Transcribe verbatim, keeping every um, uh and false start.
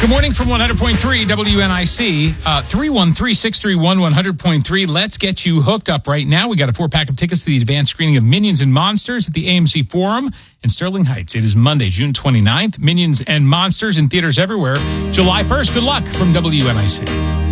Good morning from one hundred point three W N I C, uh, three one three, six three one, one hundred point three. Let's get you hooked up right now. We got a four-pack of tickets to the advanced screening of Minions and Monsters at the A M C Forum in Sterling Heights. It is Monday, June twenty-ninth. Minions and Monsters in theaters everywhere, July first. Good luck from W N I C.